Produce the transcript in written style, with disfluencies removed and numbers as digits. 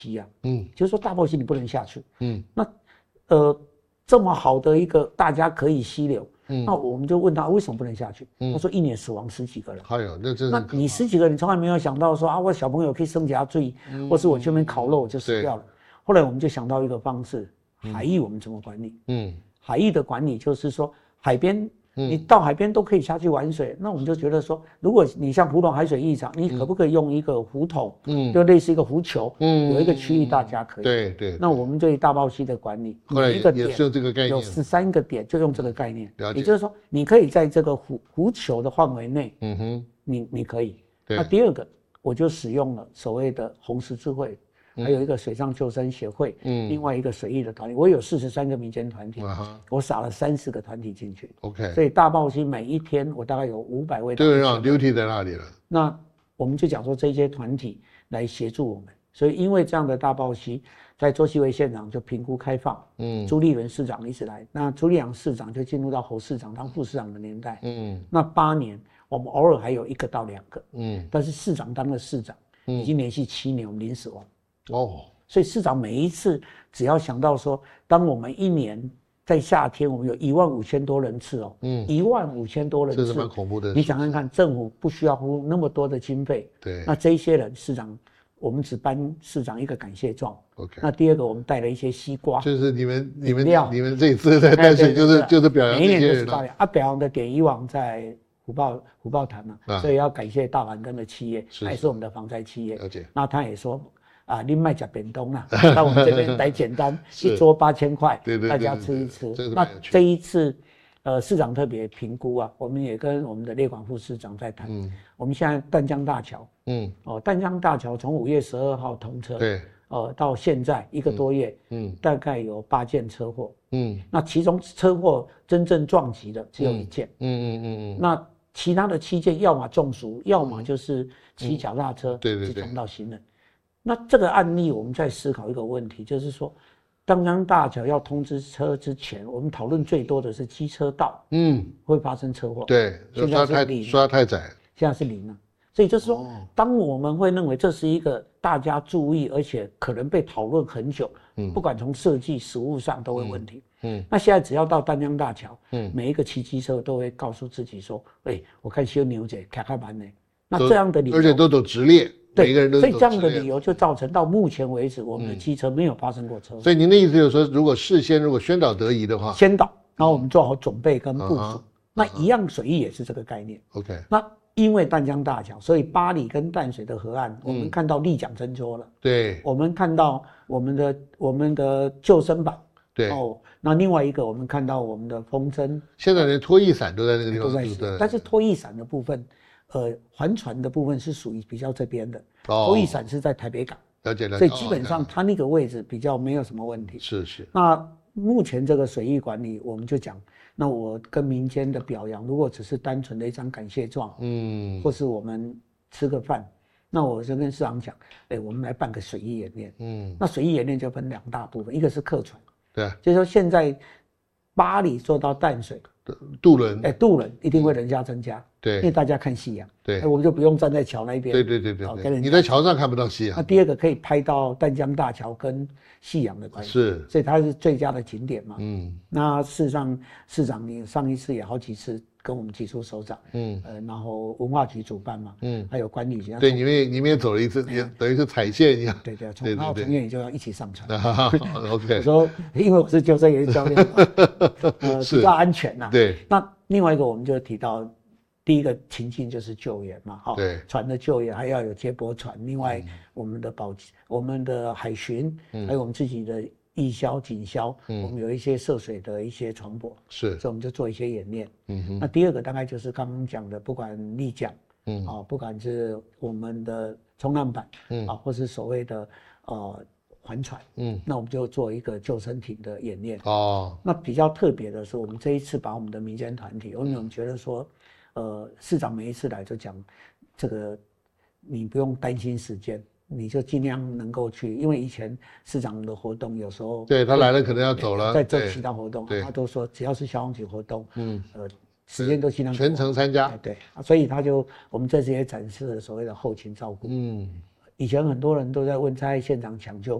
期啊，就是说大爆期你不能下去，那这么好的一个大家可以溪流，那我们就问他为什么不能下去？他说1年死亡10几个人。 还有那真是， 那你10几个人从来没有想到说啊，我小朋友可以生甲罪，或是我去那边烤肉我就死掉了。后来我们就想到一个方式，海域我们怎么管理？海域的管理就是说海边。你到海边都可以下去玩水，那我们就觉得说，如果你像普通海水浴场，你可不可以用一个浮筒，就类似一个浮球，有一个区域大家可以。 对。 那我们对大爆溪的管理， 后来每一个点也是用这个概念， 有13个点，就用这个概念。 了解。 也就是说，你可以在这个浮球的范围内，你可以。那第二个，我就使用了所谓的红十字会。还有一个水上救生协会，另外一个水域的团体，我有43个民间团体，我撒了30个团体进去。 OK， 所以大爆溪每一天我大概有500位， 对，让 duty 在那里了。 那我们就讲说这些团体来协助我们，所以因为这样的大爆溪，在周锡维县长就评估开放，朱立伦市长一直来，那朱立伦市长就进入到侯市长当副市长的年代，那8年我们偶尔还有1个到2个，但是市长当了市长，已经连续7年我们零死亡。所以市长每一次只要想到说，当我们1年在夏天，我们有15000多人次15000多人次， 这是蛮恐怖的。 你想看看，政府不需要付那么多的经费， 对， 那这一些人，市长，我们只颁市长一个感谢状。 OK， 那第二个，我们带了一些西瓜， 就是你们这一次在淡水就是表扬这些人， 每一年都是表扬表扬的点以往在虎豹潭嘛，所以要感谢大盘根的企业，还是我们的防灾企业。 了解。 那他也说。你卖吃便当啦，那我们这边来简单，一桌8000块，大家吃一吃。那这一次，市长特别评估啊，我们也跟我们的列管副市长在谈。我们现在淡江大桥，淡江大桥从5月12号通车， 对， 到现在1个多月，大概有8件车祸，那其中车祸真正撞击的只有1件，那其他的7件要么中暑，要么就是骑脚踏车去撞到行人。那这个案例，我们在思考一个问题，就是说，淡江大桥要通车之前，我们讨论最多的是机车道，会发生车祸。 对， 现在是零， 刷太窄， 现在是0了。所以就是说，当我们会认为这是一个大家注意，而且可能被讨论很久，不管从设计、实务上都会问题。那现在只要到淡江大桥，每一个骑机车都会告诉自己说，我看修牛姐开开板呢。那这样的理由， 而且都走直列。 对， 每个人都所以这样的理由就造成到目前为止，我们的机车没有发生过车祸。 所以您的意思就是说，如果事先宣导得宜的话， 先导，然后我们做好准备跟部署。那一样水域也是这个概念。 OK， 那因为淡江大桥，所以八里跟淡水的河岸，我们看到立桨增多了。 对， 我们看到我们的救生板。 对。 那另外一个，我们看到我们的风筝。 现在连拖翼伞都在那个地方。 都在使用，但是拖翼伞的部分。帆船的部分是属于比较这边的，拖翼伞是在台北港， 了解， 所以基本上它那个位置比较没有什么问题。 是。 那目前这个水域管理，我们就讲，那我跟民间的表扬，如果只是单纯的一张感谢状，或是我们吃个饭，那我就跟市长讲，我们来办个水域演练，那水域演练就分2大部分，一个是客船， 对， 就是说现在八里做到淡水。 渡轮， 渡轮一定会人家增加， 对， 因为大家看夕阳， 对， 我们就不用站在桥那边， 对，你在桥上看不到夕阳。 那第二个可以拍到淡江大桥跟夕阳的关系， 是， 所以它是最佳的景点嘛。那事实上，市长你上一次也好几次跟我们提出首长，然后文化局主办嘛，还有管理局， 对，你们也走了一次，也等于是踩线一样。 对，然后从业就要一起上船。 OK， 我说，因为我是救生员教练嘛，比较安全呐。 对， 那另外一个我们就提到，第一个情境就是救援嘛， 对， 船的救援还要有接驳船，另外我们的海巡，还有我们自己的义消、警消，我们有一些涉水的一些船舶， 是， 所以我们就做一些演练。那第二个大概就是刚刚讲的，不管立桨，不管是我们的冲浪板，或是所谓的帆船，那我们就做一个救生艇的演练。那比较特别的是，我们这一次把我们的民间团体，因为我们觉得说，市长每一次来就讲，这个你不用担心时间，你就尽量能够去，因为以前市长的活动有时候对他来了可能要走了， 在做其他活动，他都说只要是消防局活动，时间都尽量全程参加， 对，所以我们这次也展示了所谓的后勤照顾， 以前很多人都在问蔡县长抢救，